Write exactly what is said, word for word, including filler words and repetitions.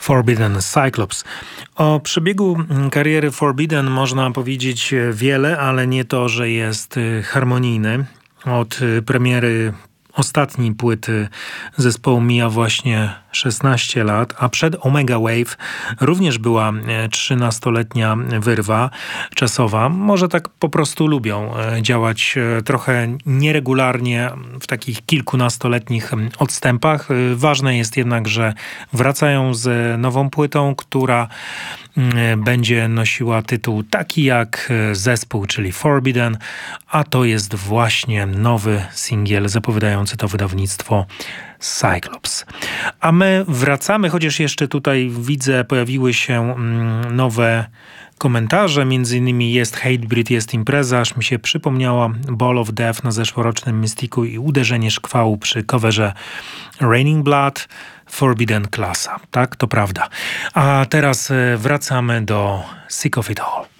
Forbidden Cyclops. O przebiegu kariery Forbidden można powiedzieć wiele, ale nie to, że jest harmonijny. Od premiery ostatniej płyty zespołu mija właśnie szesnaście lat, a przed Omega Wave również była trzynastoletnia wyrwa czasowa. Może tak po prostu lubią działać trochę nieregularnie w takich kilkunastoletnich odstępach. Ważne jest jednak, że wracają z nową płytą, która będzie nosiła tytuł taki jak zespół, czyli Forbidden, a to jest właśnie nowy singiel zapowiadający to wydawnictwo Cyclops. A my wracamy, chociaż jeszcze tutaj widzę, pojawiły się nowe komentarze, między innymi jest Hatebreed, jest impreza, aż mi się przypomniała Ball of Death na zeszłorocznym Mystiku i uderzenie szkłału przy coverze Raining Blood, Forbidden klasa. Tak, to prawda. A teraz wracamy do Sick of It All.